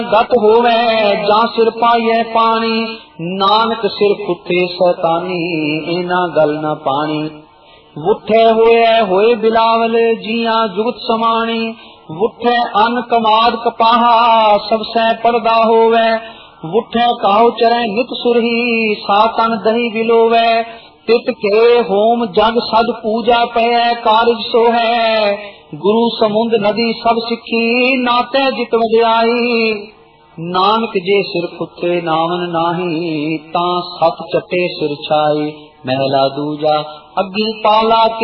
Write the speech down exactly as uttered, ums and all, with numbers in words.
गत होवे जा सिर पाइए पानी, नानक सिर फुटे शैतानी, इना गल न पानी। वुठे होए होए बिलावल जिया जुगत समानी, वुठे अन कमाद कपाहा सब सै पर्दा होवे। वुठे काहु चरै नित सुरही सातन दही बिलोवे, तित के होम जग सद पूजा पे कारज सो है। गुरु समुंद नदी सब सिखी नाते जित वड्याई, नानक जे सिर फुटे नावन नाही, ता सत चटे सिर छाई। महला दूजा अग्गी पाला के